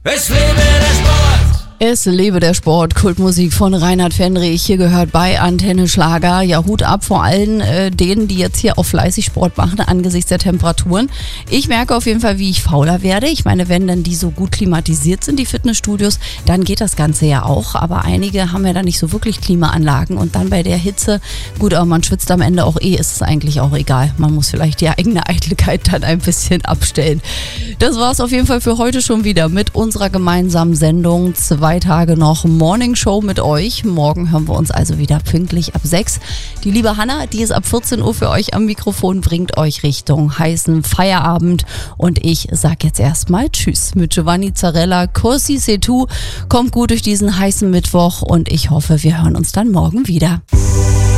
Es lebe der Sport! Es lebe der Sport, Kultmusik von Reinhard Fendrich, hier gehört bei Antenne Schlager. Ja, Hut ab vor allen denen, die jetzt hier auch fleißig Sport machen angesichts der Temperaturen. Ich merke auf jeden Fall, wie ich fauler werde. Ich meine, wenn dann die so gut klimatisiert sind, die Fitnessstudios, dann geht das Ganze ja auch. Aber einige haben ja dann nicht so wirklich Klimaanlagen und dann bei der Hitze, gut, aber man schwitzt am Ende auch ist es eigentlich auch egal. Man muss vielleicht die eigene Eitelkeit dann ein bisschen abstellen. Das war's auf jeden Fall für heute schon wieder mit unserer gemeinsamen Sendung. 2 Tage noch Morning Show mit euch. Morgen hören wir uns also wieder pünktlich ab 6. Die liebe Hanna, die ist ab 14 Uhr für euch am Mikrofon, bringt euch Richtung heißen Feierabend. Und ich sag jetzt erstmal Tschüss mit Giovanni Zarella. Corsi c'est tout. Kommt gut durch diesen heißen Mittwoch und ich hoffe, wir hören uns dann morgen wieder.